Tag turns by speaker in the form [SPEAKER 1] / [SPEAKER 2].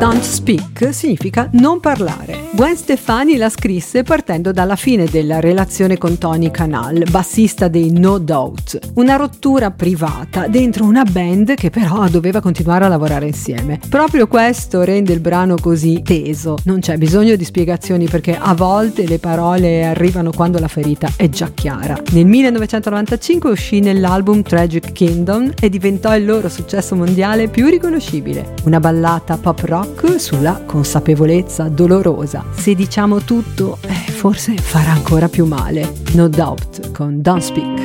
[SPEAKER 1] Don't Speak significa non parlare. Gwen Stefani la scrisse partendo dalla fine della relazione con Tony Kanal, bassista dei No Doubt. Una rottura privata dentro una band che però doveva continuare a lavorare insieme. Proprio questo rende il brano così teso. Non c'è bisogno di spiegazioni perché a volte le parole arrivano quando la ferita è già chiara. Nel 1995 uscì nell'album Tragic Kingdom e diventò il loro successo mondiale più riconoscibile. Una ballata pop rock sulla consapevolezza dolorosa. Se diciamo tutto, forse farà ancora più male. No Doubt con Don't Speak.